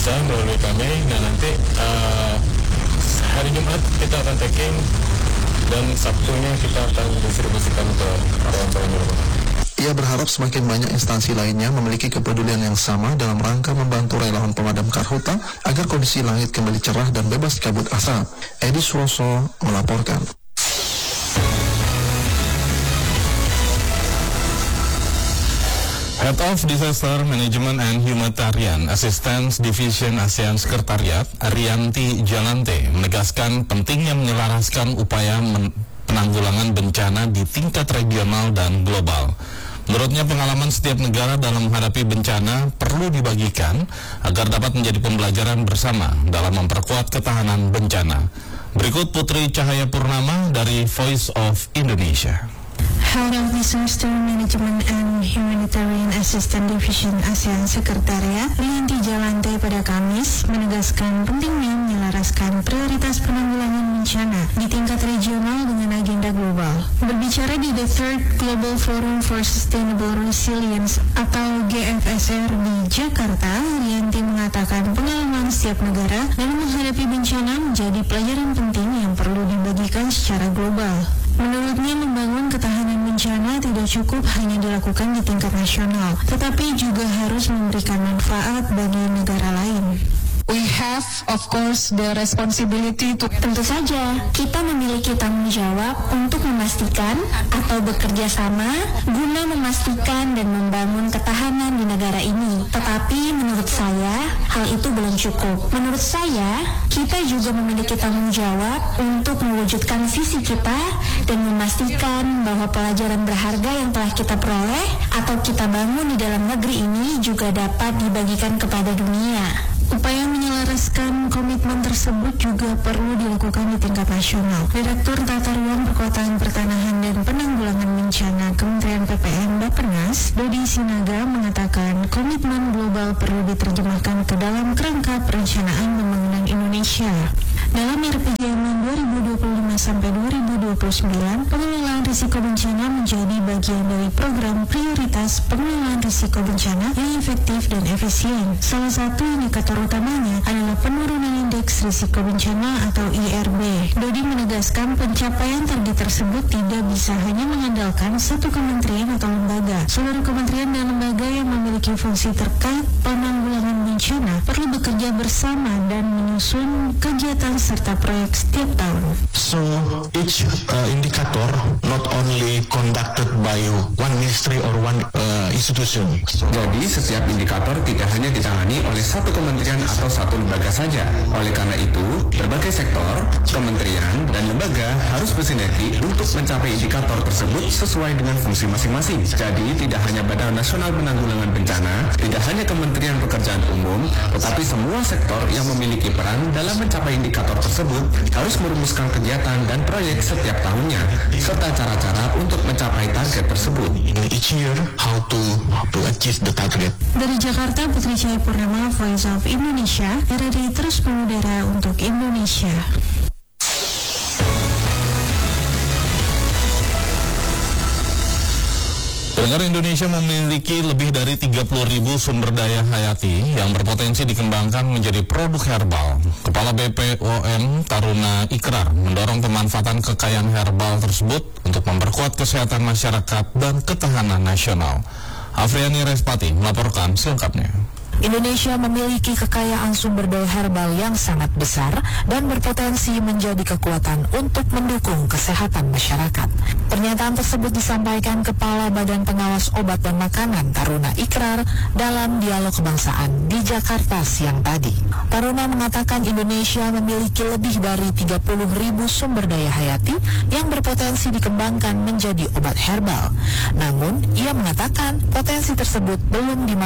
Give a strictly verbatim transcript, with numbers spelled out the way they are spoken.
bisa melalui kami. Nah nanti uh, hari Jumat kita akan taking dan Sabtunya kita akan distribusikan ke kawan-kawan di rumah. Ia berharap semakin banyak instansi lainnya memiliki kepedulian yang sama dalam rangka membantu relawan pemadam karhutla agar kondisi langit kembali cerah dan bebas kabut asap. Edi Suwoso melaporkan. Head of Disaster Management and Humanitarian Assistance Division ASEAN Sekretariat, Arianti Jalante, menegaskan pentingnya menyelaraskan upaya men- penanggulangan bencana di tingkat regional dan global. Menurutnya pengalaman setiap negara dalam menghadapi bencana perlu dibagikan agar dapat menjadi pembelajaran bersama dalam memperkuat ketahanan bencana. Berikut Putri Cahaya Purnama dari Voice of Indonesia. Head of Disaster Management and Humanitarian Assistance Division ASEAN Sekretariat, Arianti Jalante pada Kamis menegaskan pentingnya menyelaraskan prioritas penanggulangan bencana di tingkat regional dengan agenda global. Berbicara di The Third Global Forum for Sustainable Resilience atau G F S R di Jakarta, Arianti mengatakan pengalaman setiap negara dalam menghadapi bencana menjadi pelajaran penting yang perlu dibagikan secara global. Menurutnya, membangun ketahanan bencana tidak cukup hanya dilakukan di tingkat nasional, tetapi juga harus memberikan manfaat bagi negara lain. We have, of course, the responsibility to... Tentu saja, kita memiliki tanggung jawab untuk memastikan atau bekerja sama guna memastikan dan membangun ketahanan di negara ini. Tetapi menurut saya, hal itu belum cukup. Menurut saya, kita juga memiliki tanggung jawab untuk mewujudkan visi kita dan memastikan bahwa pelajaran berharga yang telah kita peroleh atau kita bangun di dalam negeri ini juga dapat dibagikan kepada dunia. Upaya menyelaraskan komitmen tersebut juga perlu dilakukan di tingkat nasional. Direktur Tata Ruang Perkotaan Pertanahan dan Penanggulangan Bencana Kementerian P P N Bappenas, Dodi Sinaga, mengatakan komitmen global perlu diterjemahkan ke dalam kerangka perencanaan pembangunan Indonesia. Dalam R P J M dua ribu dua puluh lima sampai dua ribu dua puluh sembilan, pengelolaan risiko bencana menjadi bagian dari program prioritas pengelolaan risiko bencana yang efektif dan efisien. Salah satu indikator utamanya adalah penurunan indeks risiko bencana atau I R B. Dodi menegaskan pencapaian target tersebut tidak bisa hanya mengandalkan satu kementerian atau lembaga. Seluruh kementerian dan lembaga yang memiliki fungsi terkait penanggulangan bencana perlu bekerja bersama dan menyusun kegiatan serta proyek setiap tahun. So each uh, indicator not only conducted by one ministry or one uh, institution. Jadi setiap indikator tidak hanya ditangani oleh satu kementerian atau satu lembaga saja. Oleh karena itu, berbagai sektor, kementerian, dan lembaga harus bersinergi untuk mencapai indikator tersebut sesuai dengan fungsi masing-masing. Jadi tidak hanya Badan Nasional Penanggulangan Bencana, tidak hanya Kementerian Pekerjaan Umum, tetapi semua sektor yang memiliki peran dalam mencapai indikator tersebut harus merumuskan kegiatan dan proyek setiap tahunnya, serta cara-cara untuk mencapai target tersebut. Each year, how to to achieve the target. Dari Jakarta, Putri Cahaya Purnama, Voice of Indonesia, R R I terus mengudara untuk Indonesia. Pendengar, Indonesia memiliki lebih dari tiga puluh ribu sumber daya hayati yang berpotensi dikembangkan menjadi produk herbal. Kepala B P O M Taruna Ikrar mendorong pemanfaatan kekayaan herbal tersebut untuk memperkuat kesehatan masyarakat dan ketahanan nasional. Afriani Respati melaporkan selengkapnya. Indonesia memiliki kekayaan sumber daya herbal yang sangat besar dan berpotensi menjadi kekuatan untuk mendukung kesehatan masyarakat. Pernyataan tersebut disampaikan Kepala Badan Pengawas Obat dan Makanan Taruna Ikrar dalam dialog kebangsaan di Jakarta siang tadi. Taruna mengatakan Indonesia memiliki lebih dari tiga puluh ribu sumber daya hayati yang berpotensi dikembangkan menjadi obat herbal. Namun, ia mengatakan potensi tersebut belum dimanfaatkan